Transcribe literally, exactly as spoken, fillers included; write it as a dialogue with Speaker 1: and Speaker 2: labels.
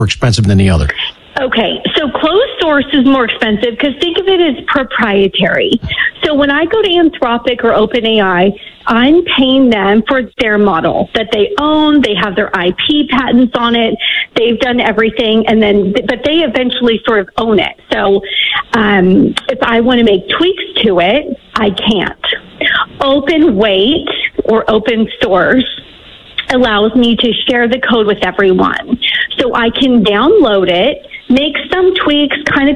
Speaker 1: more expensive than the other?
Speaker 2: Okay, so closed source is more expensive because think of it as proprietary. So when I go to Anthropic or OpenAI, I'm paying them for their model that they own. They have their I P patents on it. They've done everything, and then but they eventually sort of own it. So um, if I want to make tweaks to it, I can't. Open weight or open source allows me to share the code with everyone. So I can download it, make some tweaks, kind of